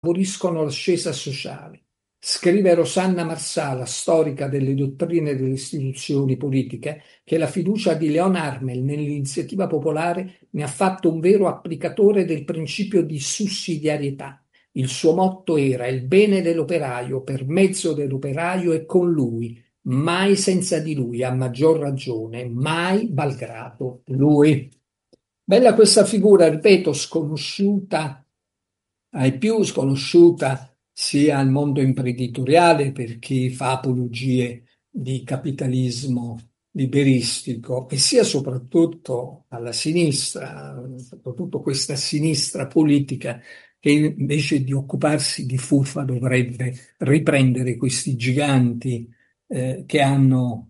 favoriscono l'ascesa sociale. Scrive Rosanna Marsala, storica delle dottrine e delle istituzioni politiche, che la fiducia di Leon Armel nell'iniziativa popolare ne ha fatto un vero applicatore del principio di sussidiarietà. Il suo motto era il bene dell'operaio per mezzo dell'operaio e con lui, mai senza di lui, a maggior ragione, mai malgrado lui. Bella questa figura, ripeto, sconosciuta ai più, sconosciuta sia al mondo imprenditoriale per chi fa apologie di capitalismo liberistico e sia soprattutto alla sinistra, soprattutto questa sinistra politica che invece di occuparsi di fuffa dovrebbe riprendere questi giganti che hanno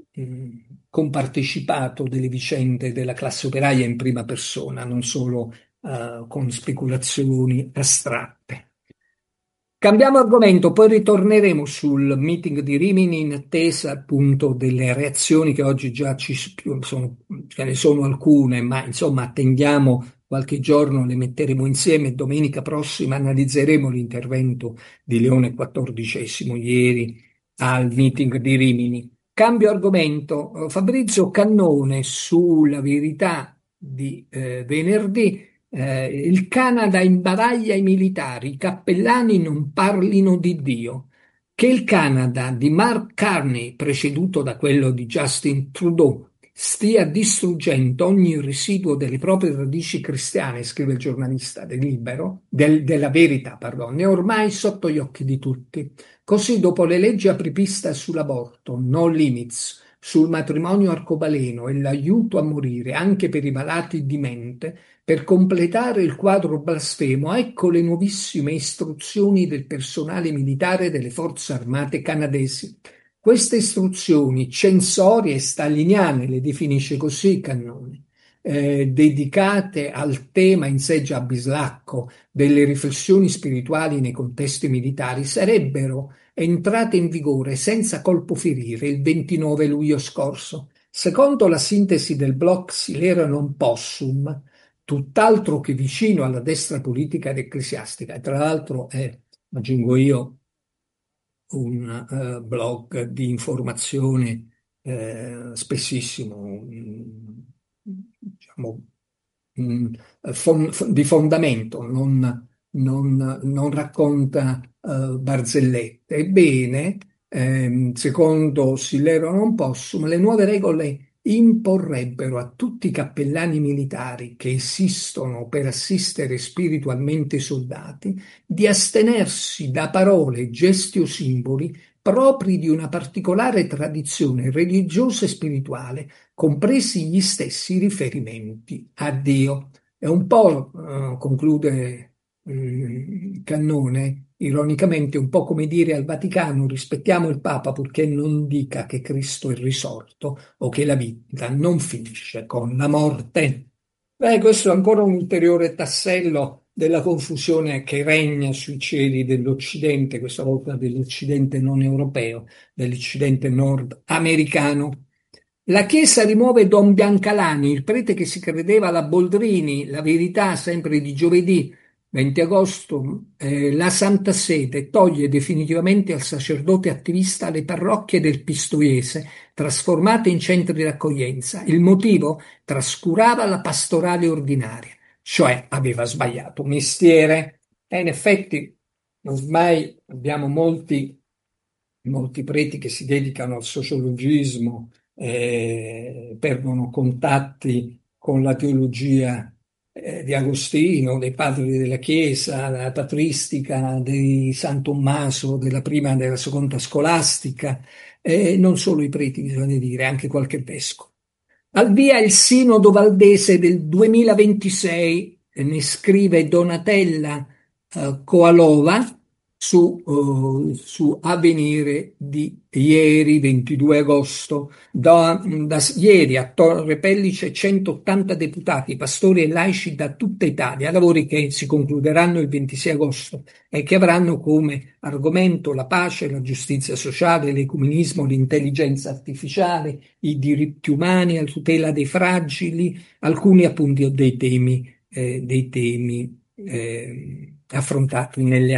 compartecipato delle vicende della classe operaia in prima persona, non solo con speculazioni astratte. Cambiamo argomento, poi ritorneremo sul meeting di Rimini in attesa appunto delle reazioni che oggi già ce ne sono alcune, ma insomma attendiamo qualche giorno, le metteremo insieme. Domenica prossima analizzeremo l'intervento di Leone XIV ieri al meeting di Rimini. Cambio argomento, Fabrizio Cannone sulla Verità di venerdì. Il Canada imbaraglia i militari, i cappellani non parlino di Dio. Che il Canada di Mark Carney, preceduto da quello di Justin Trudeau, stia distruggendo ogni residuo delle proprie radici cristiane, scrive il giornalista del Libero, della Verità, pardon, è ormai sotto gli occhi di tutti. Così, dopo le leggi apripista sull'aborto, no limits, sul matrimonio arcobaleno e l'aiuto a morire anche per i malati di mente, per completare il quadro blasfemo, ecco le nuovissime istruzioni del personale militare delle forze armate canadesi. Queste istruzioni censorie e staliniane, le definisce così Cannone, dedicate al tema in sé già bislacco delle riflessioni spirituali nei contesti militari, sarebbero entrate in vigore senza colpo ferire il 29 luglio scorso. Secondo la sintesi del blog Silera non possum, tutt'altro che vicino alla destra politica ed ecclesiastica, e tra l'altro è, aggiungo io, un blog di informazione spessissimo, diciamo, di fondamento, non racconta barzellette. Ebbene, secondo Sillero non possum, le nuove regole imporrebbero a tutti i cappellani militari che esistono per assistere spiritualmente i soldati di astenersi da parole, gesti o simboli propri di una particolare tradizione religiosa e spirituale, compresi gli stessi riferimenti a Dio. È un po', conclude Cannone, ironicamente, un po' come dire al Vaticano: rispettiamo il Papa purché non dica che Cristo è risorto o che la vita non finisce con la morte. Questo è ancora un ulteriore tassello della confusione che regna sui cieli dell'Occidente, questa volta dell'Occidente non europeo, dell'Occidente nordamericano. La Chiesa rimuove Don Biancalani, il prete che si credeva alla Boldrini, la Verità sempre di giovedì 20 agosto, la Santa Sede toglie definitivamente al sacerdote attivista le parrocchie del Pistoiese, trasformate in centri di accoglienza. Il motivo? Trascurava la pastorale ordinaria, cioè aveva sbagliato mestiere. E in effetti, ormai abbiamo molti preti che si dedicano al sociologismo, perdono contatti con la teologia di Agostino, dei padri della Chiesa, la patristica di San Tommaso, della prima e della seconda scolastica, non solo i preti, bisogna dire, anche qualche vescovo. Al via il Sinodo Valdese del 2026, ne scrive Donatella Koalova su Avvenire di ieri 22 agosto. Da ieri a Torre Pellice 180 deputati, pastori e laici da tutta Italia, lavori che si concluderanno il 26 agosto e che avranno come argomento la pace, la giustizia sociale, l'ecumenismo, l'intelligenza artificiale, i diritti umani, la tutela dei fragili, alcuni appunti dei temi affrontati nelle